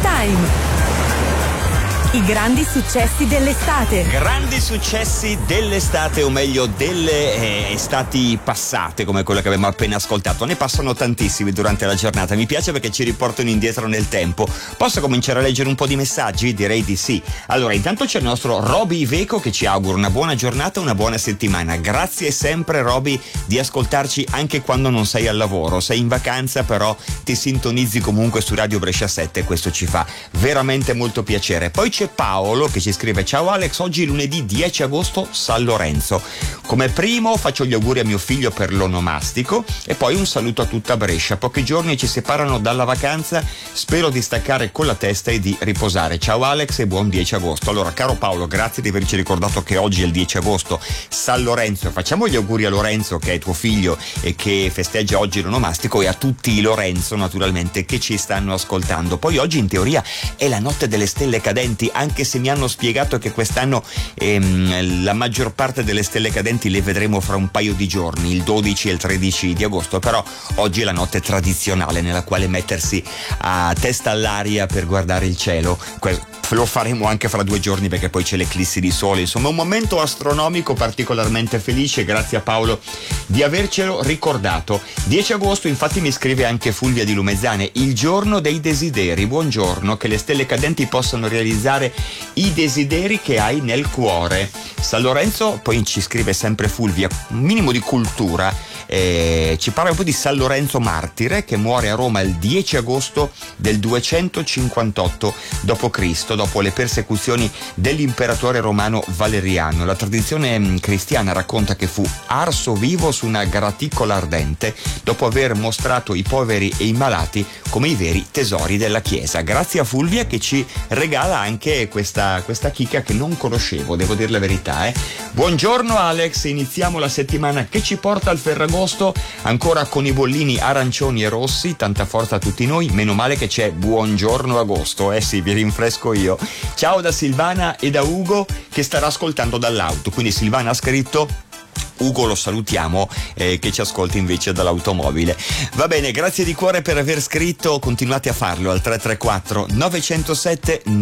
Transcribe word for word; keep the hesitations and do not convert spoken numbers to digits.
Time. I grandi successi dell'estate. Grandi successi dell'estate, o meglio delle eh, estati passate, come quella che abbiamo appena ascoltato. Ne passano tantissimi durante la giornata. Mi piace perché ci riportano indietro nel tempo. Posso cominciare a leggere un po' di messaggi? Direi di sì. Allora, intanto c'è il nostro Roby Iveco che ci augura una buona giornata, una buona settimana. Grazie sempre, Roby, di ascoltarci anche quando non sei al lavoro. Sei in vacanza, però ti sintonizzi comunque su Radio Brescia sette e questo ci fa veramente molto piacere. Poi c'è Paolo che ci scrive: ciao Alex, oggi lunedì dieci agosto, San Lorenzo. Come primo faccio gli auguri a mio figlio per l'onomastico e poi un saluto a tutta Brescia. Pochi giorni ci separano dalla vacanza, spero di staccare con la testa e di riposare. Ciao Alex e buon dieci agosto. Allora, caro Paolo, grazie di averci ricordato che oggi è il dieci agosto, San Lorenzo. Facciamo gli auguri a Lorenzo, che è tuo figlio e che festeggia oggi l'onomastico, e a tutti i Lorenzo naturalmente che ci stanno ascoltando. Poi oggi in teoria è la notte delle stelle cadenti, anche se mi hanno spiegato che quest'anno ehm, la maggior parte delle stelle cadenti le vedremo fra un paio di giorni, il dodici e il tredici di agosto, però oggi è la notte tradizionale nella quale mettersi a testa all'aria per guardare il cielo. Que- lo faremo anche fra due giorni perché poi c'è l'eclissi di sole, insomma un momento astronomico particolarmente felice. Grazie a Paolo di avercelo ricordato. dieci agosto, infatti, mi scrive anche Fulvia di Lumezzane, il giorno dei desideri. Buongiorno, che le stelle cadenti possano realizzare i desideri che hai nel cuore. San Lorenzo, poi ci scrive sempre Fulvia, un minimo di cultura, eh, ci parla un po' di San Lorenzo martire che muore a Roma il dieci agosto del duecentocinquantotto dopo Cristo, dopo le persecuzioni dell'imperatore romano Valeriano. La tradizione cristiana racconta che fu arso vivo su una graticola ardente dopo aver mostrato i poveri e i malati come i veri tesori della Chiesa. Grazie a Fulvia che ci regala anche questa, questa chicca che non conoscevo, devo dire la verità. Eh. Buongiorno Alex, iniziamo la settimana che ci porta al Ferragosto, ancora con i bollini arancioni e rossi, tanta forza a tutti noi, meno male che c'è Buongiorno Agosto, eh sì, vi rinfresco io. Ciao da Silvana e da Ugo che starà ascoltando dall'auto, quindi Silvana ha scritto, Ugo lo salutiamo eh, che ci ascolta invece dall'automobile. Va bene, grazie di cuore per aver scritto, continuate a farlo al tre tre quattro nove zero sette